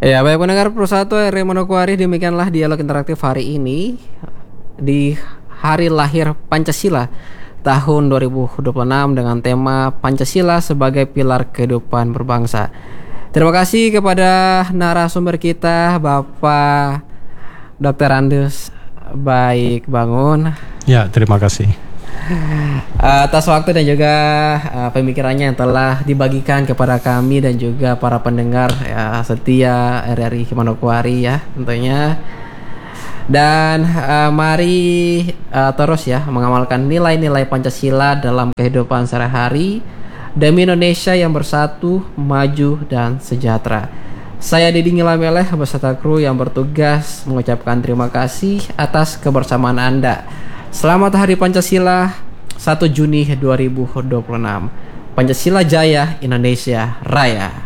Ya, baik pendengar Persatu RRI Manokwari, demikianlah dialog interaktif hari ini di hari lahir Pancasila tahun 2026 dengan tema Pancasila sebagai pilar kehidupan berbangsa. Terima kasih kepada narasumber kita Bapak Dr. Andes Baik Bangun. Ya, terima kasih atas waktu dan juga pemikirannya yang telah dibagikan kepada kami dan juga para pendengar ya, setia RRI Manokwari ya tentunya. Dan mari terus ya mengamalkan nilai-nilai Pancasila dalam kehidupan sehari-hari demi Indonesia yang bersatu, maju dan sejahtera. Saya Didi Ngilameleh beserta kru yang bertugas mengucapkan terima kasih atas kebersamaan Anda. Selamat Hari Pancasila 1 Juni 2026. Pancasila Jaya, Indonesia Raya.